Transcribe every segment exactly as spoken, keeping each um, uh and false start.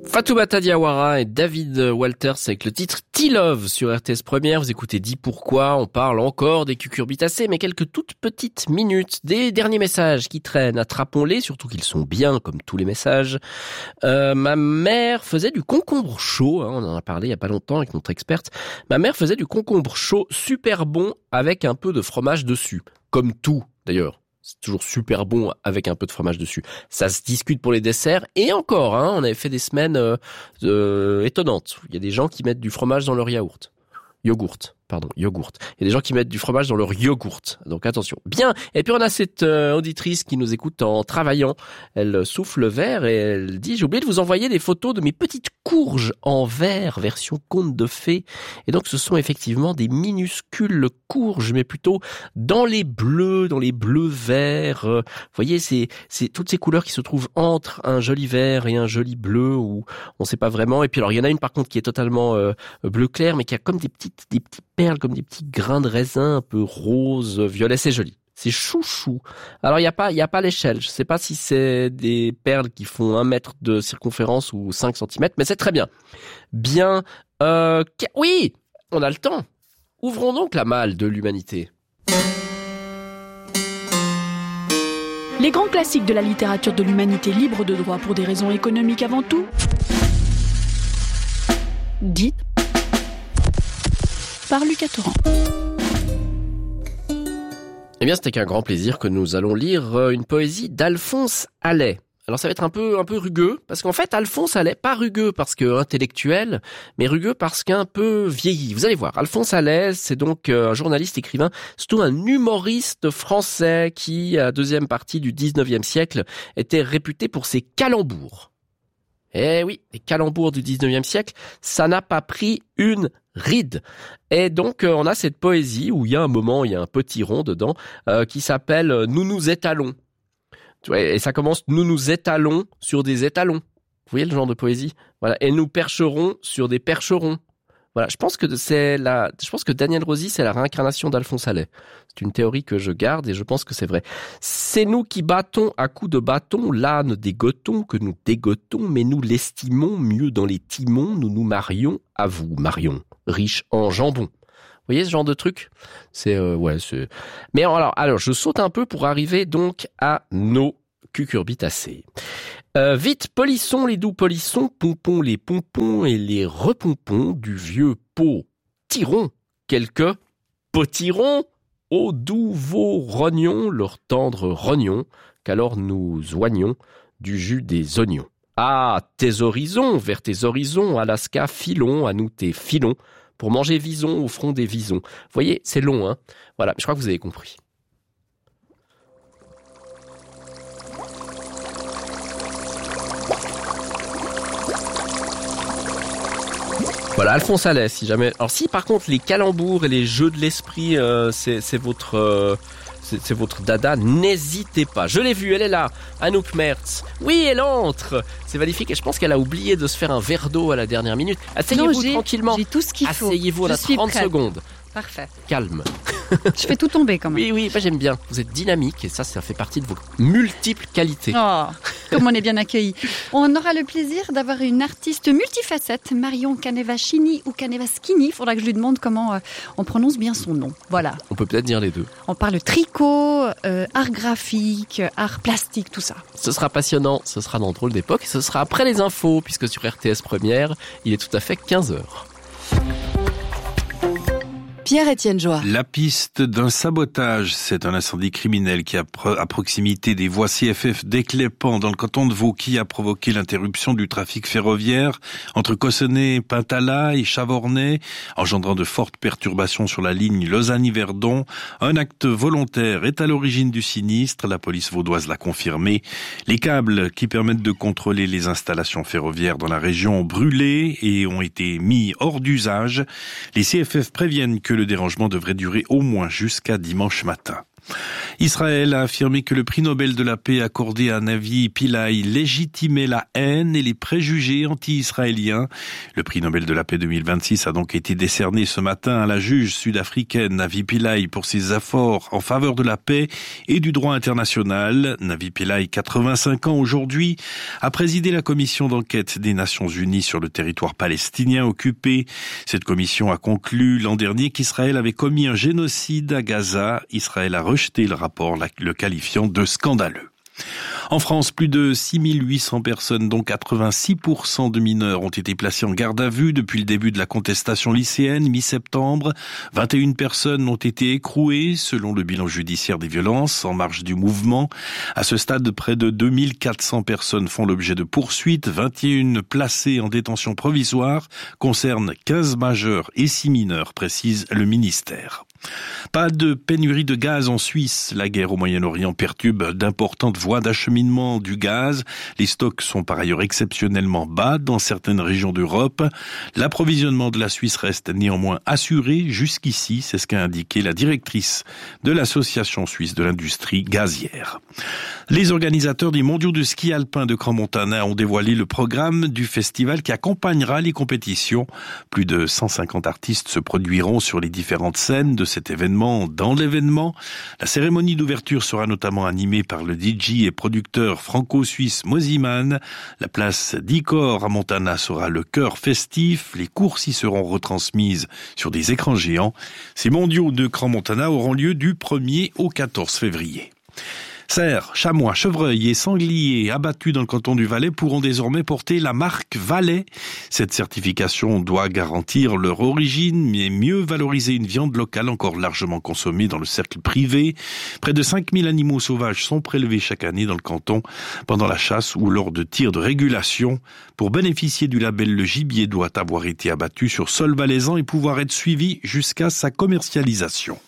Fatoumata Diawara et David Walters avec le titre T-Love sur R T S Première. Vous écoutez Dis pourquoi, on parle encore des cucurbitacées, mais quelques toutes petites minutes des derniers messages qui traînent. Attrapons-les, surtout qu'ils sont bien, comme tous les messages. Euh, ma mère faisait du concombre chaud, hein, on en a parlé il y a pas longtemps avec notre experte. Ma mère faisait du concombre chaud super bon avec un peu de fromage dessus. Comme tout, d'ailleurs. C'est toujours super bon avec un peu de fromage dessus. Ça se discute pour les desserts. Et encore, hein, on avait fait des semaines euh, euh, étonnantes. Il y a des gens qui mettent du fromage dans leur yaourt. Yogourt, pardon, yogourt. Il y a des gens qui mettent du fromage dans leur yogourt. Donc attention. Bien. Et puis on a cette euh, auditrice qui nous écoute en travaillant. Elle souffle vert et elle dit « J'ai oublié de vous envoyer des photos de mes petites courges en verre, version conte de fées. » Et donc ce sont effectivement des minuscules courges, mais plutôt dans les bleus, dans les bleus verts. Euh, vous voyez, c'est, c'est toutes ces couleurs qui se trouvent entre un joli vert et un joli bleu, où on ne sait pas vraiment. Et puis alors il y en a une par contre qui est totalement euh, bleu clair, mais qui a comme des petites des petites perles, comme des petits grains de raisin un peu rose, violet. C'est joli. C'est chouchou. Alors, il n'y a pas, il y a pas l'échelle. Je sais pas si c'est des perles qui font un mètre de circonférence ou cinq centimètres, mais c'est très bien. Bien, euh, oui, on a le temps. Ouvrons donc la malle de l'humanité. Les grands classiques de la littérature de l'humanité libre de droit pour des raisons économiques avant tout. Dites par Lucas Torrent. Eh bien, c'était qu'un grand plaisir que nous allons lire une poésie d'Alphonse Allais. Alors, ça va être un peu, un peu rugueux, parce qu'en fait, Alphonse Allais, pas rugueux parce que intellectuel, mais rugueux parce qu'un peu vieilli. Vous allez voir, Alphonse Allais, c'est donc un journaliste écrivain, surtout un humoriste français qui, à la deuxième partie du dix-neuvième siècle, était réputé pour ses calembours. Eh oui, les calembours du dix-neuvième siècle, ça n'a pas pris une ride. Et donc, euh, on a cette poésie où il y a un moment, il y a un petit rond dedans, euh, qui s'appelle euh, « Nous nous étalons ». Tu vois, et ça commence « Nous nous étalons sur des étalons ». Vous voyez le genre de poésie? Voilà. Et nous percherons sur des percherons. Voilà. Je pense que c'est la, je pense que Daniel Rosy, c'est la réincarnation d'Alphonse Allais. C'est une théorie que je garde et je pense que c'est vrai. C'est nous qui battons à coups de bâton l'âne des gotons que nous dégotons, mais nous l'estimons mieux dans les timons, nous nous marions à vous, Marion, riche en jambon. Vous voyez ce genre de truc? C'est, euh, ouais, c'est, mais alors, alors, je saute un peu pour arriver donc à nos cucurbitacées. Euh, vite, polissons les doux polissons, pompons les pompons et les repompons du vieux pot. Tirons quelques potirons aux doux veaux rognons, leurs tendres rognons, qu'alors nous oignons du jus des oignons. Ah, tes horizons, vers tes horizons, Alaska, filons, à nous tes filons, pour manger vison au front des visons. Vous voyez, c'est long, hein. Voilà, je crois que vous avez compris. Voilà, Alphonse Allais, si jamais. Alors si par contre les calembours et les jeux de l'esprit, euh, c'est, c'est votre, euh, c'est, c'est votre dada, n'hésitez pas. Je l'ai vue, elle est là, Anouk Mertz. Oui, elle entre. C'est magnifique et je pense qu'elle a oublié de se faire un verre d'eau à la dernière minute. Asseyez-vous non, j'ai, tranquillement. J'ai tout ce qu'il faut. Asseyez-vous, on a trente secondes. Parfait. Calme. Je fais tout tomber quand même. Oui, oui, moi j'aime bien. Vous êtes dynamique et ça, ça fait partie de vos multiples qualités. Oh, comme on est bien accueillis. On aura le plaisir d'avoir une artiste multifacette, Marion Caneva-Chini ou Caneva-Schini. Il faudra que je lui demande comment euh, on prononce bien son nom. Voilà. On peut peut-être dire les deux. On parle tricot, euh, art graphique, art plastique, tout ça. Ce sera passionnant, ce sera dans Drôle d'époque. Ce sera après les infos, puisque sur R T S Première, il est tout à fait quinze heures. Pierre-Étienne Joie. La piste d'un sabotage, c'est un incendie criminel qui, à proximité des voies C F F d'Éclépant, dans le canton de Vaud, qui a provoqué l'interruption du trafic ferroviaire entre Cossonay, Pintala et Chavornay, engendrant de fortes perturbations sur la ligne Lausanne-Yverdon. Un acte volontaire est à l'origine du sinistre, la police vaudoise l'a confirmé. Les câbles qui permettent de contrôler les installations ferroviaires dans la région ont brûlé et ont été mis hors d'usage. Les C F F préviennent que le dérangement devrait durer au moins jusqu'à dimanche matin. Israël a affirmé que le prix Nobel de la paix accordé à Navi Pillay légitimait la haine et les préjugés anti-israéliens. Le prix Nobel de la paix deux mille vingt-six a donc été décerné ce matin à la juge sud-africaine Navi Pillay pour ses efforts en faveur de la paix et du droit international. Navi Pillay, quatre-vingt-cinq ans aujourd'hui, a présidé la commission d'enquête des Nations Unies sur le territoire palestinien occupé. Cette commission a conclu l'an dernier qu'Israël avait commis un génocide à Gaza. Israël a rejeté le rapport, le qualifiant de scandaleux. En France, plus de six mille huit cents personnes, dont quatre-vingt-six pour cent de mineurs, ont été placées en garde à vue depuis le début de la contestation lycéenne, mi-septembre. vingt et une personnes ont été écrouées, selon le bilan judiciaire des violences, en marge du mouvement. À ce stade, près de deux mille quatre cents personnes font l'objet de poursuites. vingt et une placées en détention provisoire concernent quinze majeurs et six mineurs, précise le ministère. Pas de pénurie de gaz en Suisse. La guerre au Moyen-Orient perturbe d'importantes voies d'acheminement du gaz. Les stocks sont par ailleurs exceptionnellement bas dans certaines régions d'Europe. L'approvisionnement de la Suisse reste néanmoins assuré jusqu'ici, c'est ce qu'a indiqué la directrice de l'Association suisse de l'industrie gazière. Les organisateurs des mondiaux de ski alpin de Crans-Montana ont dévoilé le programme du festival qui accompagnera les compétitions. Plus de cent cinquante artistes se produiront sur les différentes scènes de cet événement dans l'événement. La cérémonie d'ouverture sera notamment animée par le D J et producteur franco-suisse Moziman. La place d'Icor à Montana sera le cœur festif. Les courses y seront retransmises sur des écrans géants. Ces mondiaux de Crans-Montana auront lieu du premier au quatorze février. Cerfs, chamois, chevreuils et sangliers abattus dans le canton du Valais pourront désormais porter la marque Valais. Cette certification doit garantir leur origine, mais mieux valoriser une viande locale encore largement consommée dans le cercle privé. Près de cinq mille animaux sauvages sont prélevés chaque année dans le canton pendant la chasse ou lors de tirs de régulation. Pour bénéficier du label, le gibier doit avoir été abattu sur sol valaisan et pouvoir être suivi jusqu'à sa commercialisation.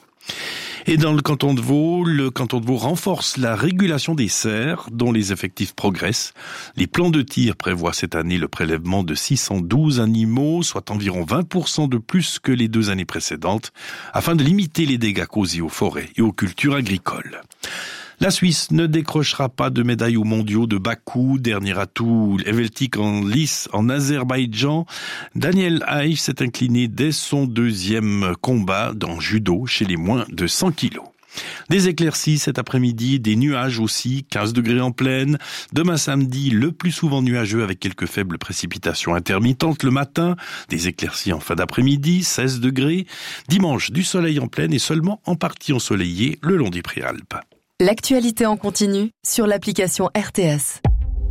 Et dans le canton de Vaud, le canton de Vaud renforce la régulation des cerfs dont les effectifs progressent. Les plans de tir prévoient cette année le prélèvement de six cent douze animaux, soit environ vingt pour cent de plus que les deux années précédentes, afin de limiter les dégâts causés aux forêts et aux cultures agricoles. La Suisse ne décrochera pas de médaille aux mondiaux de Bakou, dernier atout helvétique en lice en Azerbaïdjan. Daniel Haïch s'est incliné dès son deuxième combat dans judo chez les moins de cent kilos. Des éclaircies cet après-midi, des nuages aussi, quinze degrés en pleine. Demain samedi, le plus souvent nuageux avec quelques faibles précipitations intermittentes le matin. Des éclaircies en fin d'après-midi, seize degrés. Dimanche, du soleil en pleine et seulement en partie ensoleillé le long des Préalpes. L'actualité en continu sur l'application R T S.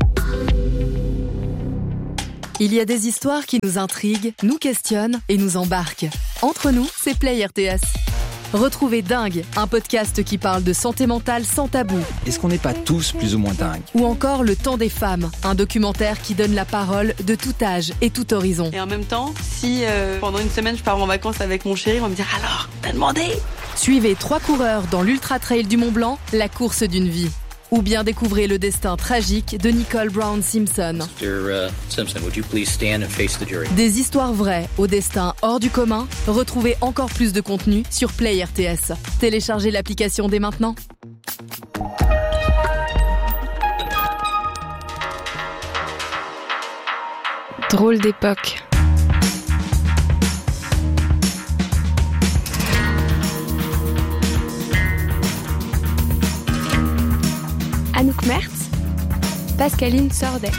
Il y a des histoires qui nous intriguent, nous questionnent et nous embarquent. Entre nous, c'est Play R T S. Retrouvez Dingue, un podcast qui parle de santé mentale sans tabou. Est-ce qu'on n'est pas tous plus ou moins dingues ? Ou encore Le Temps des femmes, un documentaire qui donne la parole de tout âge et tout horizon. Et en même temps, si euh, pendant une semaine je pars en vacances avec mon chéri, on va me dire « Alors, t'as demandé ?» Suivez trois coureurs dans l'Ultra Trail du Mont Blanc, la course d'une vie. Ou bien découvrez le destin tragique de Nicole Brown Simpson. mister Simpson, would you please stand and face the jury? Des histoires vraies au destin hors du commun. Retrouvez encore plus de contenu sur Play R T S. Téléchargez l'application dès maintenant. Drôle d'époque. Anouk Mertz, Pascaline Sordet.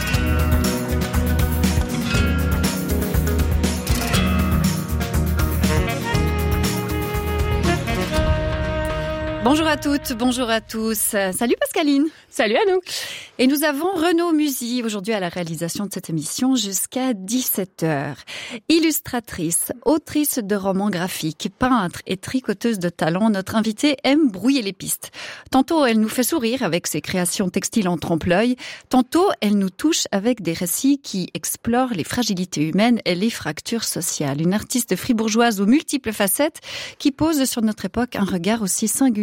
Bonjour à toutes, bonjour à tous. Salut Pascaline. Salut Anouk. Et nous avons Renaud Musy aujourd'hui à la réalisation de cette émission jusqu'à dix-sept heures. Illustratrice, autrice de romans graphiques, peintre et tricoteuse de talent, notre invitée aime brouiller les pistes. Tantôt, elle nous fait sourire avec ses créations textiles en trompe-l'œil. Tantôt, elle nous touche avec des récits qui explorent les fragilités humaines et les fractures sociales. Une artiste fribourgeoise aux multiples facettes qui pose sur notre époque un regard aussi singulier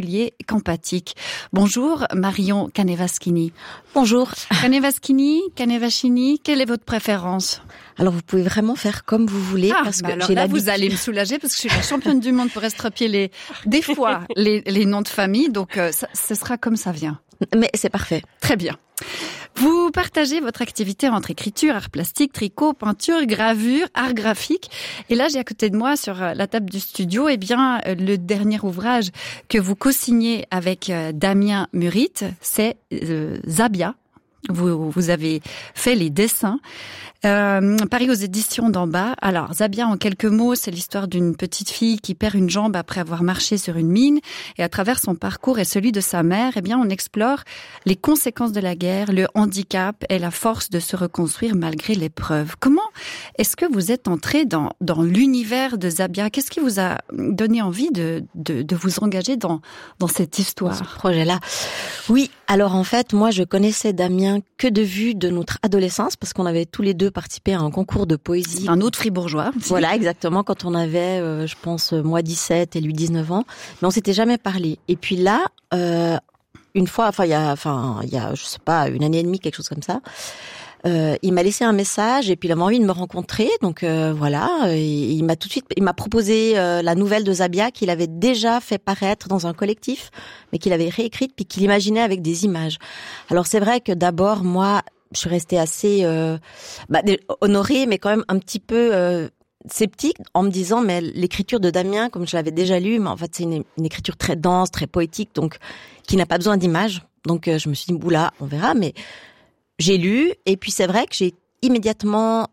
atelier Campatic. Bonjour Marion Canevaschini. Bonjour. Canevaschini, Canevachini, quelle est votre préférence? Alors vous pouvez vraiment faire comme vous voulez ah, parce bah que alors j'ai là l'habitude. Vous allez me soulager parce que je suis la championne du monde pour estropier les des fois les, les noms de famille, donc euh, ça, ce sera comme ça vient. Mais c'est parfait. Très bien. Vous partagez votre activité entre écriture, art plastique, tricot, peinture, gravure, art graphique. Et là, j'ai à côté de moi, sur la table du studio, eh bien, le dernier ouvrage que vous co-signez avec Damien Murit, c'est euh, Zabia. Vous, vous avez fait les dessins. Euh, Paris aux éditions d'en bas. Alors, Zabia, en quelques mots, c'est l'histoire d'une petite fille qui perd une jambe après avoir marché sur une mine. Et à travers son parcours et celui de sa mère, eh bien, on explore les conséquences de la guerre, le handicap et la force de se reconstruire malgré l'épreuve. Comment est-ce que vous êtes entré dans, dans l'univers de Zabia? Qu'est-ce qui vous a donné envie de, de, de vous engager dans, dans cette histoire? Ce projet-là. Oui. Alors, en fait, moi, je connaissais Damien que de vue de notre adolescence parce qu'on avait tous les deux participé à un concours de poésie. Un autre fribourgeois. Aussi. Voilà, exactement, quand on avait, euh, je pense, moi dix-sept et lui dix-neuf ans. Mais on s'était jamais parlé. Et puis là, euh, une fois, enfin, il y a, enfin, il y a, je sais pas, une année et demie, quelque chose comme ça, euh, il m'a laissé un message et puis il avait envie de me rencontrer. Donc euh, voilà, et il m'a tout de suite, il m'a proposé euh, la nouvelle de Zabia qu'il avait déjà fait paraître dans un collectif, mais qu'il avait réécrite puis qu'il imaginait avec des images. Alors c'est vrai que d'abord, moi, je suis restée assez euh, bah, honorée, mais quand même un petit peu euh, sceptique en me disant, mais l'écriture de Damien, comme je l'avais déjà lu, mais en fait c'est une, une écriture très dense, très poétique, donc qui n'a pas besoin d'images. Donc euh, je me suis dit, oula, on verra, mais j'ai lu, et puis c'est vrai que j'ai immédiatement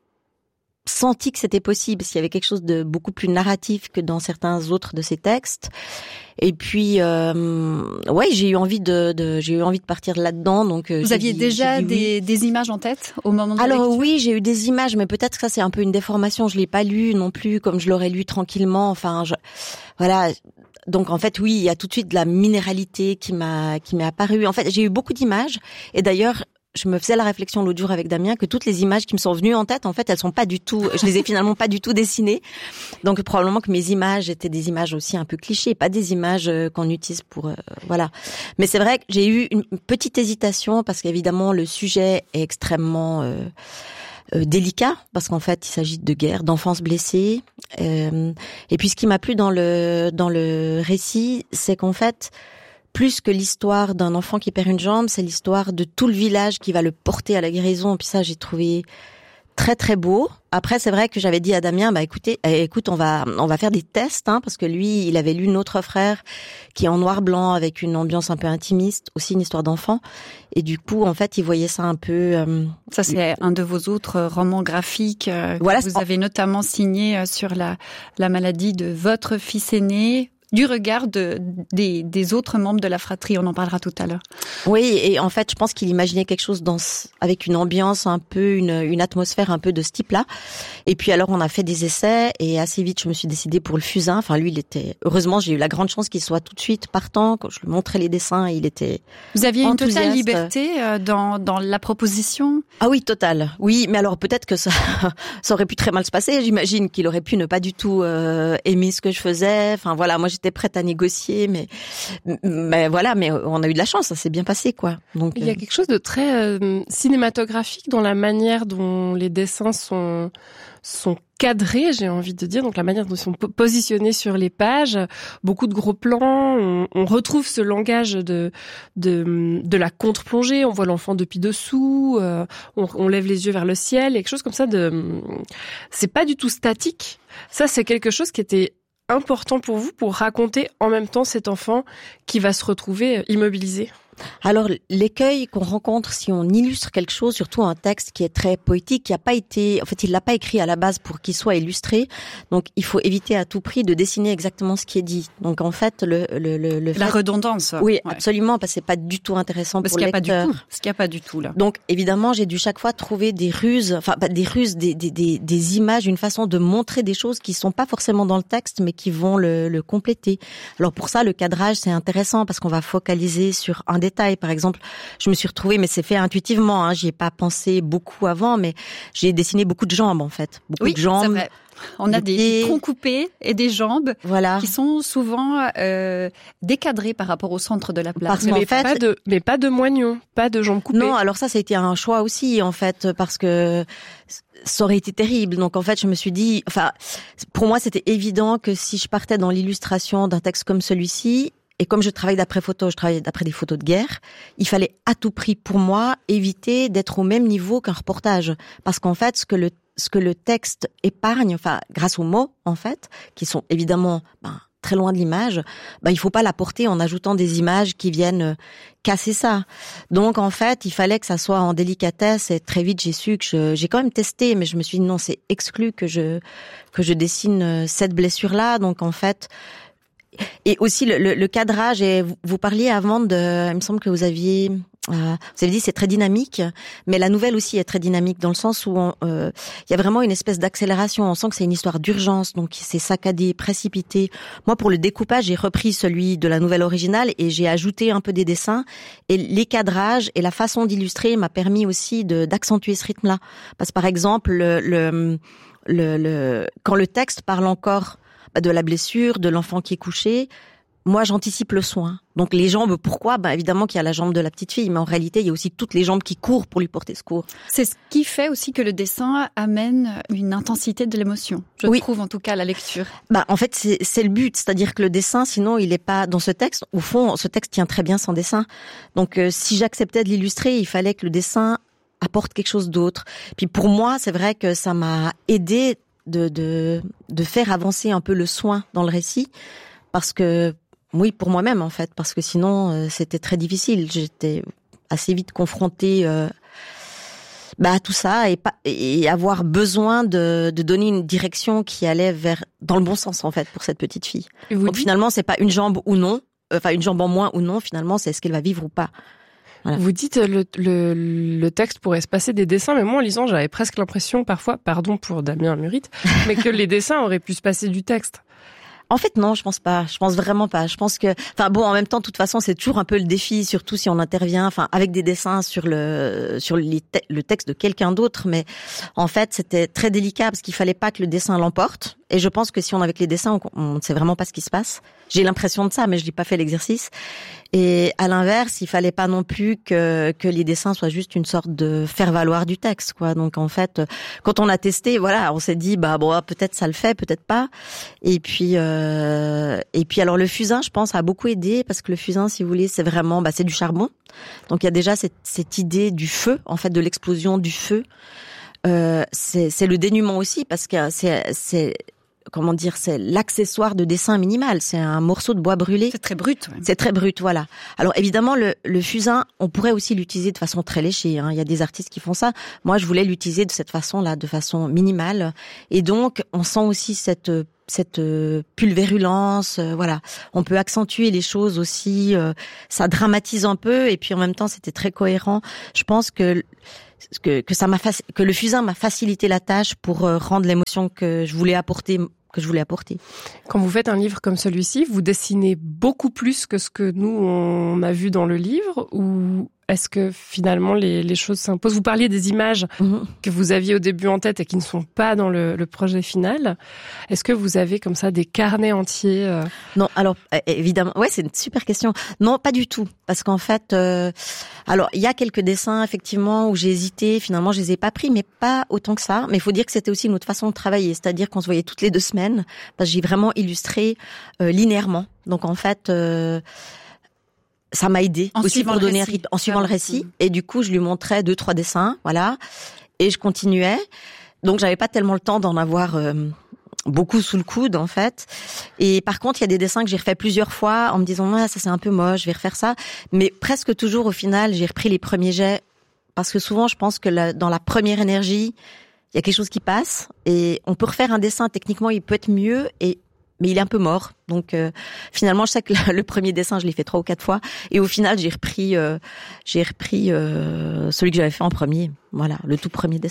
senti que c'était possible, s'il y avait quelque chose de beaucoup plus narratif que dans certains autres de ses textes. Et puis, euh, ouais, j'ai eu envie de, de, j'ai eu envie de partir là-dedans. Donc, vous aviez dit, déjà dit des, oui. des images en tête au moment de Alors la lecture? Oui, j'ai eu des images, mais peut-être que ça c'est un peu une déformation. Je l'ai pas lu non plus comme je l'aurais lu tranquillement. Enfin, je, voilà. Donc en fait, oui, il y a tout de suite de la minéralité qui m'a, qui m'est apparue. En fait, j'ai eu beaucoup d'images, et d'ailleurs, je me faisais la réflexion l'autre jour avec Damien que toutes les images qui me sont venues en tête, en fait, elles sont pas du tout, je les ai finalement pas du tout dessinées. Donc probablement que mes images étaient des images aussi un peu clichés, pas des images qu'on utilise pour, euh, voilà. Mais c'est vrai que j'ai eu une petite hésitation parce qu'évidemment le sujet est extrêmement euh, euh, délicat parce qu'en fait il s'agit de guerre, d'enfance blessée. Euh, et puis ce qui m'a plu dans le dans le récit, c'est qu'en fait plus que l'histoire d'un enfant qui perd une jambe, c'est l'histoire de tout le village qui va le porter à la guérison. Et puis ça, j'ai trouvé très très beau. Après, c'est vrai que j'avais dit à Damien, bah écoutez, eh, écoute, on va on va faire des tests, hein, parce que lui, il avait lu Notre frère, qui est en noir blanc avec une ambiance un peu intimiste, aussi une histoire d'enfant. Et du coup, en fait, il voyait ça un peu. Euh, ça, c'est un de vos autres romans graphiques. Euh, voilà, que vous avez notamment signé euh, sur la la maladie de votre fils aîné. Du regard de, des, des autres membres de la fratrie, on en parlera tout à l'heure. Oui, et en fait, je pense qu'il imaginait quelque chose dans, avec une ambiance un peu, une, une atmosphère un peu de ce type-là. Et puis alors, on a fait des essais, et assez vite, je me suis décidée pour le fusain. Enfin, lui, il était, heureusement, j'ai eu la grande chance qu'il soit tout de suite partant. Quand je lui montrais les dessins, il était Vous aviez enthousiaste. Une totale liberté dans, dans la proposition? Ah oui, totale. Oui, mais alors peut-être que ça, ça aurait pu très mal se passer. J'imagine qu'il aurait pu ne pas du tout euh, aimer ce que je faisais. Enfin voilà, moi j'étais prête à négocier, mais mais voilà, mais on a eu de la chance, ça s'est bien passé, quoi. Donc il y a quelque chose de très euh, cinématographique dans la manière dont les dessins sont sont cadrés, j'ai envie de dire, donc la manière dont ils sont positionnés sur les pages, beaucoup de gros plans, on, on retrouve ce langage de de de la contre-plongée, on voit l'enfant depuis dessous, euh, on, on lève les yeux vers le ciel, quelque chose comme ça de, c'est pas du tout statique. Ça, c'est quelque chose qui était important pour vous pour raconter en même temps cet enfant qui va se retrouver immobilisé? Alors, l'écueil qu'on rencontre si on illustre quelque chose, surtout un texte qui est très poétique, qui a pas été, en fait, il l'a pas écrit à la base pour qu'il soit illustré. Donc, il faut éviter à tout prix de dessiner exactement ce qui est dit. Donc, en fait, le, le, le, le la fait... redondance. Oui, ouais. Absolument, parce que c'est pas du tout intéressant parce pour le lecteur. Qu'il y a pas du tout. Parce qu'il y a pas du tout, là. Donc, évidemment, j'ai dû chaque fois trouver des ruses, enfin, pas des ruses, des, des, des, des images, une façon de montrer des choses qui sont pas forcément dans le texte, mais qui vont le, le compléter. Alors, pour ça, le cadrage, c'est intéressant parce qu'on va focaliser sur un détail. Par exemple, je me suis retrouvée, mais c'est fait intuitivement, hein, j'y ai pas pensé beaucoup avant, mais j'ai dessiné beaucoup de jambes en fait, beaucoup oui, de jambes. C'est vrai. On a des pieds. troncs coupés et des jambes voilà. qui sont souvent euh, décadrées par rapport au centre de la place. Parce mais, qu'en fait, pas de, mais pas de moignons, pas de jambes coupées. Non, alors ça, ça a été un choix aussi, en fait, parce que ça aurait été terrible. Donc en fait, je me suis dit, enfin, pour moi, c'était évident que si je partais dans l'illustration d'un texte comme celui-ci, et comme je travaille d'après photos, je travaille d'après des photos de guerre, il fallait à tout prix, pour moi, éviter d'être au même niveau qu'un reportage. Parce qu'en fait, ce que le ce que le texte épargne, enfin, grâce aux mots, en fait, qui sont évidemment ben, très loin de l'image, ben, il faut pas l'apporter en ajoutant des images qui viennent casser ça. Donc, en fait, il fallait que ça soit en délicatesse, et très vite, j'ai su que je, j'ai quand même testé, mais je me suis dit non, c'est exclu que je, que je dessine cette blessure-là. Donc, en fait, et aussi le, le, le cadrage, et vous, vous parliez avant de, il me semble que vous aviez, euh, vous avez dit c'est très dynamique, mais la nouvelle aussi est très dynamique dans le sens où il euh, y a vraiment une espèce d'accélération. On sent que c'est une histoire d'urgence, donc c'est saccadé, précipité. Moi, pour le découpage, j'ai repris celui de la nouvelle originale et j'ai ajouté un peu des dessins. Et les cadrages et la façon d'illustrer m'a permis aussi de d'accentuer ce rythme-là. Parce que par exemple, le, le, le, le quand le texte parle encore de la blessure, de l'enfant qui est couché, moi j'anticipe le soin. Donc les jambes, pourquoi ? Ben évidemment qu'il y a la jambe de la petite fille, mais en réalité il y a aussi toutes les jambes qui courent pour lui porter secours. C'est ce qui fait aussi que le dessin amène une intensité de l'émotion. Je oui. trouve en tout cas à la lecture. Bah en fait c'est c'est le but, c'est-à-dire que le dessin, sinon il est pas dans ce texte. Au fond, ce texte tient très bien sans dessin. Donc euh, si j'acceptais de l'illustrer, il fallait que le dessin apporte quelque chose d'autre. Puis pour moi, c'est vrai que ça m'a aidé de de de faire avancer un peu le soin dans le récit, parce que oui, pour moi-même en fait, parce que sinon euh, c'était très difficile. J'étais assez vite confrontée euh, bah à tout ça et pas et avoir besoin de de donner une direction qui allait vers dans le bon sens en fait pour cette petite fille. Donc dites... finalement, c'est pas une jambe ou non, enfin une jambe en moins ou non, finalement, c'est est-ce qu'elle va vivre ou pas. Voilà. Vous dites le, le, le texte pourrait se passer des dessins, mais moi en lisant, j'avais presque l'impression parfois, pardon pour Damien Murit, mais que les dessins auraient pu se passer du texte. En fait, non, je pense pas. Je pense vraiment pas. Je pense que, enfin bon, en même temps, de toute façon, c'est toujours un peu le défi, surtout si on intervient, enfin, avec des dessins sur le sur les te- le texte de quelqu'un d'autre. Mais en fait, c'était très délicat parce qu'il fallait pas que le dessin l'emporte. Et je pense que si on avec les dessins, on ne sait vraiment pas ce qui se passe. J'ai l'impression de ça, mais je n'ai pas fait l'exercice. Et à l'inverse, il fallait pas non plus que que les dessins soient juste une sorte de faire-valoir du texte, quoi. Donc en fait, quand on a testé, voilà, on s'est dit bah bon, peut-être ça le fait, peut-être pas. Et puis euh, et puis alors le fusain, je pense, a beaucoup aidé parce que le fusain, si vous voulez, c'est vraiment bah c'est du charbon. Donc il y a déjà cette cette idée du feu, en fait, de l'explosion du feu. Euh, c'est c'est le dénuement aussi parce que c'est c'est comment dire, c'est l'accessoire de dessin minimal. C'est un morceau de bois brûlé. C'est très brut. Ouais. C'est très brut, voilà. Alors évidemment, le, le fusain, on pourrait aussi l'utiliser de façon très léchée. Hein. Il y a des artistes qui font ça. Moi, je voulais l'utiliser de cette façon-là, de façon minimale. Et donc, on sent aussi cette cette pulvérulence. Euh, voilà, on peut accentuer les choses aussi. Euh, ça dramatise un peu. Et puis en même temps, c'était très cohérent. Je pense que que, que ça m'a faci- que le fusain m'a facilité la tâche pour euh, rendre l'émotion que je voulais apporter. que je voulais apporter. Quand vous faites un livre comme celui-ci, vous dessinez beaucoup plus que ce que nous, on a vu dans le livre, ou est-ce que finalement les, les choses s'imposent ? Vous parliez des images mmh. que vous aviez au début en tête et qui ne sont pas dans le, le projet final. Est-ce que vous avez comme ça des carnets entiers euh... Non, alors évidemment, ouais, c'est une super question. Non, pas du tout, parce qu'en fait, euh, alors il y a quelques dessins effectivement où j'ai hésité. Finalement, je les ai pas pris, mais pas autant que ça. Mais il faut dire que c'était aussi une autre façon de travailler, c'est-à-dire qu'on se voyait toutes les deux semaines, parce que j'ai vraiment illustré euh, linéairement. Donc en fait. Euh, Ça m'a aidé en aussi pour donner un rythme, en suivant le récit. Mmh. Et du coup, je lui montrais deux, trois dessins, voilà. Et je continuais. Donc, j'avais pas tellement le temps d'en avoir euh, beaucoup sous le coude, en fait. Et par contre, il y a des dessins que j'ai refait plusieurs fois en me disant, ah, ça c'est un peu moche, je vais refaire ça. Mais presque toujours, au final, j'ai repris les premiers jets. Parce que souvent, je pense que la, dans la première énergie, il y a quelque chose qui passe. Et on peut refaire un dessin, techniquement, il peut être mieux. Et mais il est un peu mort. Donc euh, finalement, je sais que le premier dessin, je l'ai fait trois ou quatre fois, et au final, j'ai repris, euh, j'ai repris euh, celui que j'avais fait en premier. Voilà, le tout premier dessin.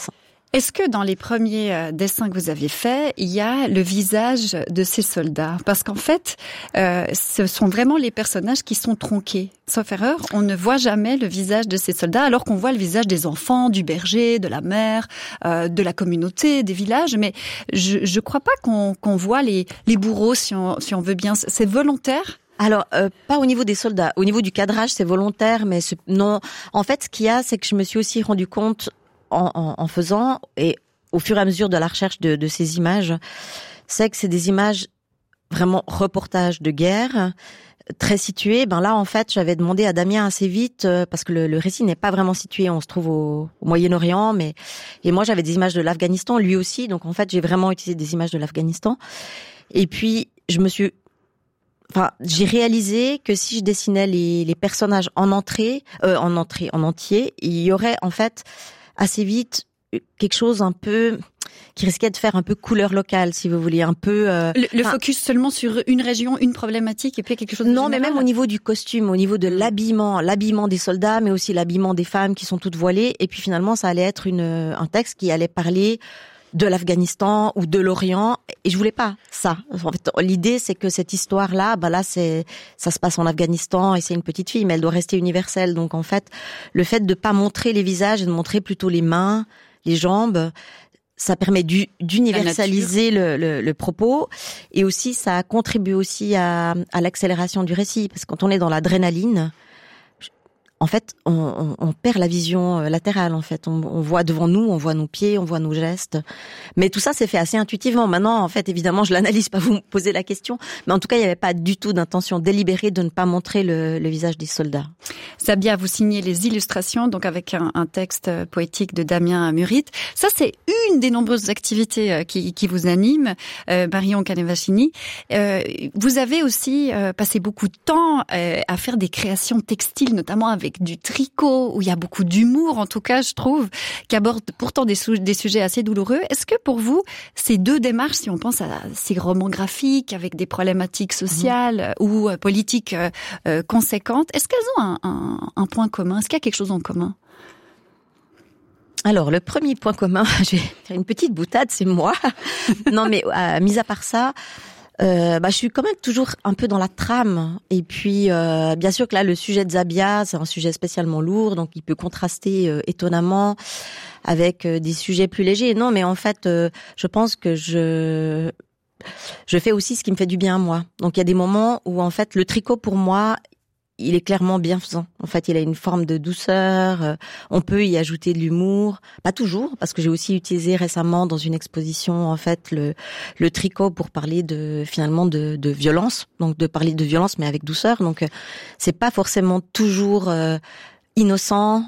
Est-ce que dans les premiers dessins que vous avez faits, il y a le visage de ces soldats? Parce qu'en fait, euh, ce sont vraiment les personnages qui sont tronqués. Sauf erreur, on ne voit jamais le visage de ces soldats, alors qu'on voit le visage des enfants, du berger, de la mère, euh, de la communauté, des villages. Mais je je crois pas qu'on qu'on voit les les bourreaux, si on si on veut bien. C'est volontaire? Alors, euh, pas au niveau des soldats. Au niveau du cadrage, c'est volontaire, mais c'est, non. En fait, ce qu'il y a, c'est que je me suis aussi rendu compte en, en, en faisant, et au fur et à mesure de la recherche de, de ces images, c'est que c'est des images vraiment reportages de guerre, très situées. Ben là, en fait, j'avais demandé à Damien assez vite, euh, parce que le, le récit n'est pas vraiment situé, on se trouve au, au Moyen-Orient, mais et moi j'avais des images de l'Afghanistan, lui aussi, donc en fait j'ai vraiment utilisé des images de l'Afghanistan. Et puis je me suis Enfin, j'ai réalisé que si je dessinais les, les personnages en entrée, euh, en entrée, en entier, il y aurait en fait assez vite quelque chose un peu qui risquait de faire un peu couleur locale, si vous voulez, un peu. Euh, le le focus seulement sur une région, une problématique, et puis quelque chose de non, général. mais même au niveau du costume, au niveau de l'habillement, l'habillement des soldats, mais aussi l'habillement des femmes qui sont toutes voilées. Et puis finalement, ça allait être une un texte qui allait parler de l'Afghanistan ou de l'Orient, et je voulais pas ça. En fait, l'idée c'est que cette histoire-là, bah là c'est ça se passe en Afghanistan et c'est une petite fille, mais elle doit rester universelle. Donc en fait, le fait de pas montrer les visages et de montrer plutôt les mains, les jambes, ça permet du, d'universaliser le, le, le propos, et aussi ça contribue aussi à, à l'accélération du récit, parce que quand on est dans l'adrénaline, en fait, on, on, on perd la vision latérale. En fait, on, on voit devant nous, on voit nos pieds, on voit nos gestes. Mais tout ça, c'est fait assez intuitivement. Maintenant, en fait, évidemment, je l'analyse pas. Vous me posez la question, mais en tout cas, il n'y avait pas du tout d'intention délibérée de ne pas montrer le, le visage des soldats. Sabia, vous signez les illustrations, donc avec un, un texte poétique de Damien Murit. Ça, c'est une des nombreuses activités qui, qui vous animent, euh, Marion Canevachini. Euh, vous avez aussi euh, passé beaucoup de temps euh, à faire des créations textiles, notamment avec avec du tricot, où il y a beaucoup d'humour, en tout cas, je trouve, qui aborde pourtant des, sou- des sujets assez douloureux. Est-ce que pour vous, ces deux démarches, si on pense à ces romans graphiques avec des problématiques sociales mmh. ou euh, politiques euh, euh, conséquentes, est-ce qu'elles ont un, un, un point commun? Est-ce qu'il y a quelque chose en commun? Alors, le premier point commun, je vais faire une petite boutade, c'est moi. Non, mais euh, mis à part ça, Euh, bah, je suis quand même toujours un peu dans la trame. Et puis, euh, bien sûr que là, le sujet de Zabia, c'est un sujet spécialement lourd, donc il peut contraster euh, étonnamment avec euh, des sujets plus légers. Non, mais en fait, euh, je pense que je je fais aussi ce qui me fait du bien à moi. Donc, il y a des moments où, en fait, le tricot, pour moi, il est clairement bienfaisant. En fait, il a une forme de douceur. On peut y ajouter de l'humour, pas toujours, parce que j'ai aussi utilisé récemment dans une exposition en fait le le tricot pour parler de finalement de de violence, donc de parler de violence mais avec douceur. Donc c'est pas forcément toujours euh, innocent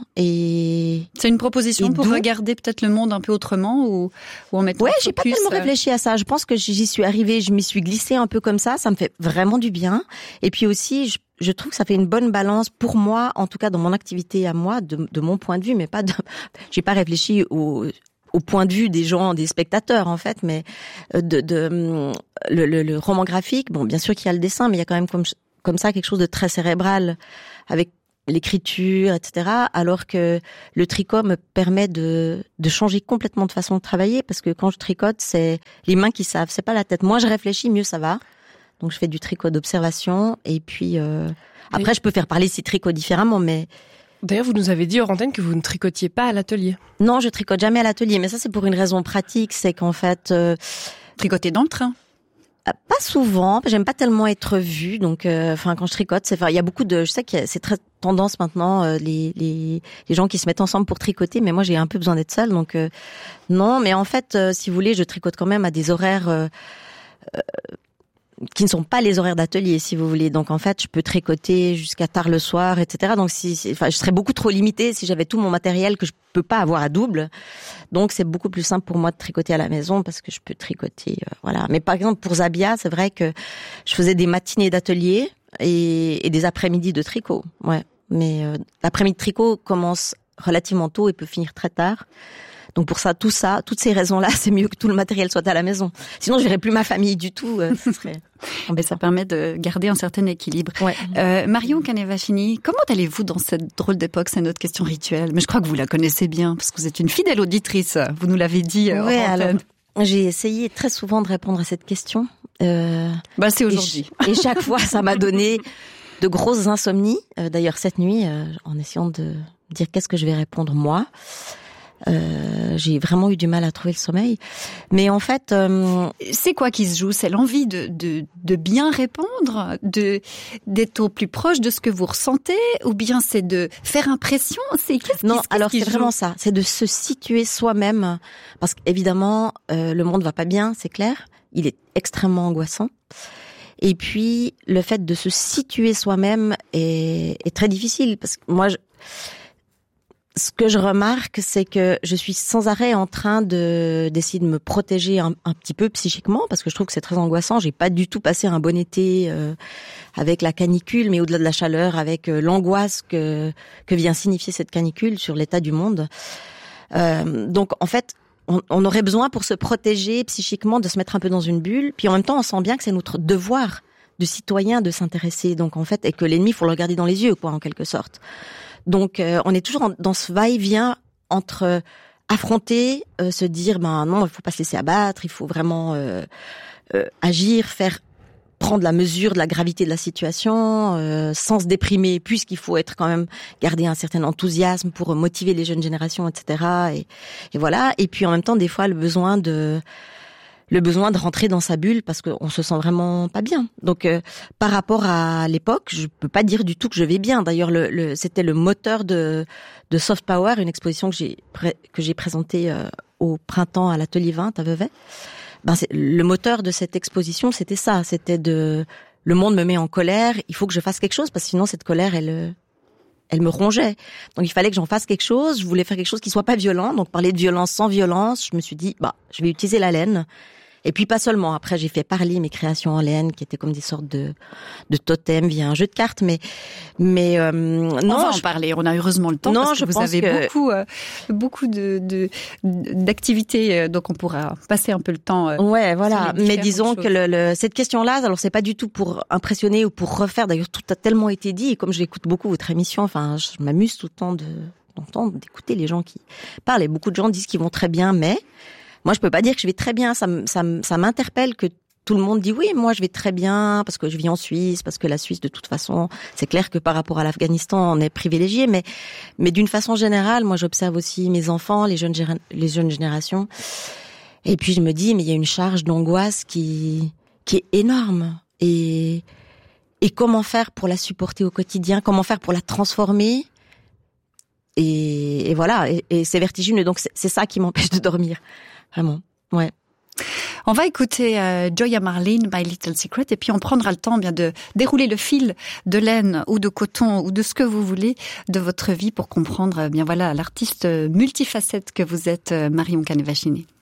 et c'est une proposition pour doux. Regarder peut-être le monde un peu autrement ou ou en mettre ouais un j'ai pas focus, tellement réfléchi à ça. Je pense que j'y suis arrivée, je m'y suis glissée un peu comme ça. Ça me fait vraiment du bien. Et puis aussi je Je trouve que ça fait une bonne balance pour moi, en tout cas dans mon activité à moi, de, de mon point de vue, mais pas de. J'ai pas réfléchi au, au point de vue des gens, des spectateurs en fait, mais de, de le, le, le roman graphique. Bon, bien sûr qu'il y a le dessin, mais il y a quand même comme comme ça quelque chose de très cérébral avec l'écriture, et cetera. Alors que le tricot me permet de de changer complètement de façon de travailler, parce que quand je tricote, c'est les mains qui savent, c'est pas la tête. Moi, je réfléchis, mieux ça va. Donc je fais du tricot d'observation et puis euh, après je peux faire parler ces tricots différemment, mais d'ailleurs vous nous avez dit hors antenne que vous ne tricotiez pas à l'atelier. Non, je tricote jamais à l'atelier, mais ça c'est pour une raison pratique, c'est qu'en fait euh, tricoter dans le train. Pas souvent, j'aime pas tellement être vue, donc enfin euh, quand je tricote, c'est enfin il y a beaucoup de, je sais que c'est très tendance maintenant euh, les les les gens qui se mettent ensemble pour tricoter, mais moi j'ai un peu besoin d'être seule, donc euh, non, mais en fait euh, si vous voulez, je tricote quand même à des horaires euh, euh, qui ne sont pas les horaires d'atelier, si vous voulez. Donc en fait, je peux tricoter jusqu'à tard le soir, et cetera. Donc si, si enfin, je serais beaucoup trop limitée si j'avais tout mon matériel que je peux pas avoir à double. Donc c'est beaucoup plus simple pour moi de tricoter à la maison parce que je peux tricoter, euh, voilà. Mais par exemple pour Zabia, c'est vrai que je faisais des matinées d'atelier et, et des après-midi de tricot. Ouais. Mais euh, l'après-midi de tricot commence relativement tôt et peut finir très tard. Donc pour ça, tout ça, toutes ces raisons-là, c'est mieux que tout le matériel soit à la maison. Sinon, je verrais plus ma famille du tout. Euh, ce serait Mais ça permet de garder un certain équilibre. Ouais. Euh, Marion Canevachini, comment allez-vous dans cette drôle d'époque? C'est notre question rituelle. Mais je crois que vous la connaissez bien, parce que vous êtes une fidèle auditrice. Vous nous l'avez dit. Euh, ouais, alors, j'ai essayé très souvent de répondre à cette question. Euh, bah, c'est aujourd'hui. Et, et chaque fois, ça m'a donné de grosses insomnies. Euh, d'ailleurs, cette nuit, euh, en essayant de dire qu'est-ce que je vais répondre moi. Euh, j'ai vraiment eu du mal à trouver le sommeil, mais en fait, euh... c'est quoi qui se joue? C'est l'envie de, de de bien répondre, de d'être au plus proche de ce que vous ressentez, ou bien c'est de faire impression? C'est qu'est-ce non, qui, alors qui c'est vraiment ça, c'est de se situer soi-même, parce qu'évidemment euh, le monde va pas bien, c'est clair, il est extrêmement angoissant. Et puis le fait de se situer soi-même est, est très difficile, parce que moi je ce que je remarque, c'est que je suis sans arrêt en train de d'essayer de me protéger un, un petit peu psychiquement, parce que je trouve que c'est très angoissant. J'ai pas du tout passé un bon été euh, avec la canicule, mais au-delà de la chaleur, avec euh, l'angoisse que que vient signifier cette canicule sur l'état du monde. Euh, donc en fait, on, on aurait besoin pour se protéger psychiquement de se mettre un peu dans une bulle. Puis en même temps, on sent bien que c'est notre devoir de citoyen de s'intéresser. Donc en fait, et que l'ennemi, faut le regarder dans les yeux, quoi, en quelque sorte. Donc, euh, on est toujours en, dans ce va-et-vient entre euh, affronter, euh, se dire, ben non, il faut pas se laisser abattre, il faut vraiment euh, euh, agir, faire prendre la mesure de la gravité de la situation, euh, sans se déprimer, puisqu'il faut être quand même garder un certain enthousiasme pour motiver les jeunes générations, et cetera. Et, et voilà. Et puis en même temps, des fois, le besoin de le besoin de rentrer dans sa bulle parce qu'on se sent vraiment pas bien. Donc, euh, par rapport à l'époque, je peux pas dire du tout que je vais bien. D'ailleurs, le, le, c'était le moteur de, de Soft Power, une exposition que j'ai pré, que j'ai présentée euh, au printemps à l'Atelier vingt à Vevey. Ben, c'est, le moteur de cette exposition, c'était ça. C'était de le monde me met en colère. Il faut que je fasse quelque chose parce que sinon cette colère, elle elle me rongeait. Donc il fallait que j'en fasse quelque chose. Je voulais faire quelque chose qui soit pas violent. Donc parler de violence sans violence. Je me suis dit, bah, je vais utiliser la laine. Et puis pas seulement. Après, j'ai fait parler mes créations en laine, qui étaient comme des sortes de de totems via un jeu de cartes. Mais mais euh, non. On va en je... parler. On a heureusement le temps non, parce que je vous avez que... beaucoup euh, beaucoup de, de d'activités. Donc on pourra passer un peu le temps. Euh, ouais, voilà. Mais disons choses. que le, le, cette question-là, alors c'est pas du tout pour impressionner ou pour refaire. D'ailleurs, tout a tellement été dit. Et comme j'écoute beaucoup votre émission, enfin, je m'amuse tout le temps de d'entendre, d'écouter les gens qui parlent. Et beaucoup de gens disent qu'ils vont très bien, mais moi, je peux pas dire que je vais très bien. Ça, ça, ça m'interpelle que tout le monde dit oui, moi je vais très bien parce que je vis en Suisse, parce que la Suisse, de toute façon, c'est clair que par rapport à l'Afghanistan, on est privilégié. Mais, mais d'une façon générale, moi, j'observe aussi mes enfants, les jeunes, les jeunes générations. Et puis je me dis, mais il y a une charge d'angoisse qui, qui est énorme. Et, et comment faire pour la supporter au quotidien? Comment faire pour la transformer? Et, et voilà. Et, et c'est vertigineux. Donc c'est, c'est ça qui m'empêche de dormir. Vraiment, ouais. On va écouter euh, Joya Marlene, My Little Secret, et puis on prendra le temps bien de dérouler le fil de laine ou de coton ou de ce que vous voulez de votre vie pour comprendre bien voilà l'artiste multifacette que vous êtes, Marion Canevachini.